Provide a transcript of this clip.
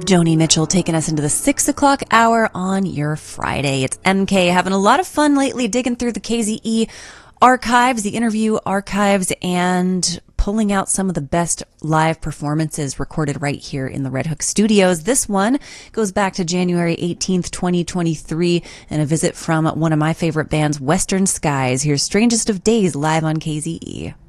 Joni Mitchell taking us into the 6 o'clock hour on your Friday. It's MK having a lot of fun lately digging through the KZE archives, the interview archives, and pulling out some of the best live performances recorded right here in the Red Hook studios. This one goes back to January 18th, 2023, and a visit from one of my favorite bands, Western Skies. Here's Strangest of Days live on KZE.